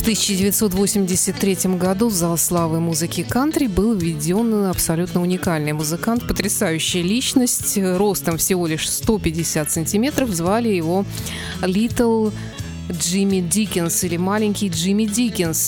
1983 году в зал славы музыки кантри был введен абсолютно уникальный музыкант, потрясающая личность, ростом всего лишь 150 сантиметров. Звали его Little Джимми Диккенс или маленький Джимми Диккенс.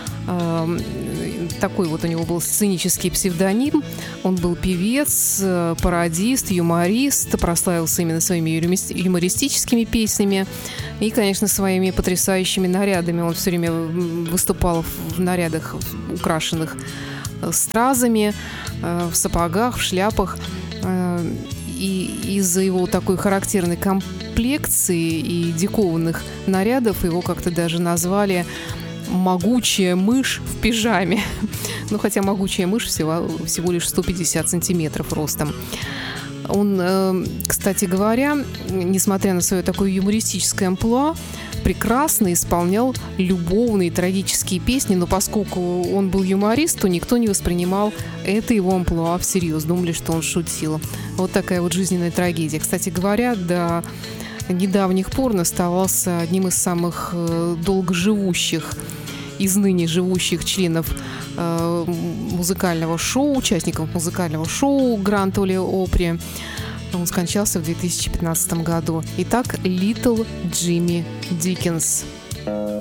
Такой вот у него был сценический псевдоним. Он был певец, пародист, юморист, прославился именно своими юмористическими песнями и, конечно, своими потрясающими нарядами. Он все время выступал в нарядах, украшенных стразами, в сапогах, в шляпах. И из-за его такой характерной комплекции и дикованных нарядов его как-то даже назвали «могучая мышь в пижаме». Ну, хотя могучая мышь всего лишь 150 сантиметров ростом. Он, кстати говоря, несмотря на свое такое юмористическое амплуа, прекрасно исполнял любовные трагические песни, но поскольку он был юморист, то никто не воспринимал это его амплуа всерьез, думали, что он шутил. Вот такая вот жизненная трагедия. Кстати говоря, до недавних пор он оставался одним из самых долгоживущих из ныне живущих членов музыкального шоу, участников музыкального шоу Гранд Оле Опри. Он скончался в 2015 году. Итак, Little Джимми Диккенс.